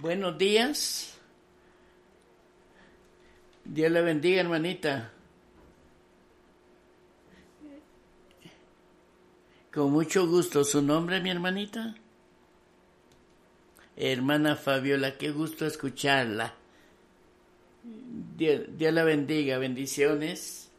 Buenos días. Dios le bendiga, hermanita. Con mucho gusto. ¿Su nombre, mi hermanita? Hermana Fabiola, qué gusto escucharla. Dios la bendiga. Bendiciones.